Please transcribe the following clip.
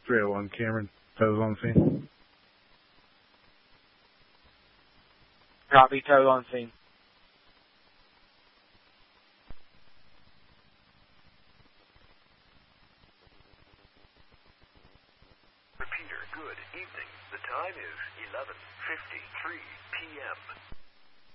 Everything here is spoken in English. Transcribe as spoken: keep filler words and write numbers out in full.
three oh one, Cameron. Toes on the scene. Copy, toes on scene. Repeater, good evening. The time is eleven fifty-three p m